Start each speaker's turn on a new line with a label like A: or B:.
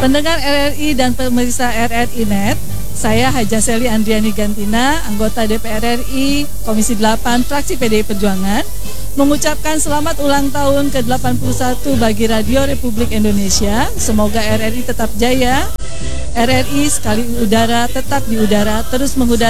A: Pendengar RRI dan pemirsa RRI Net, saya Haja Seli Andriani Gantina, anggota DPR RI Komisi 8 Fraksi PDI Perjuangan, mengucapkan selamat ulang tahun ke-81 bagi Radio Republik Indonesia. Semoga RRI tetap jaya, RRI sekali udara tetap di udara, terus mengudara